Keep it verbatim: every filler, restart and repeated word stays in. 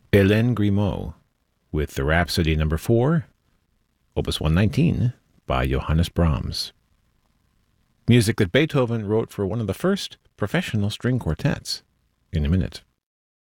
Hélène Grimaud with the Rhapsody number four, Opus one nineteen by Johannes Brahms. Music that Beethoven wrote for one of the first professional string quartets. In a minute.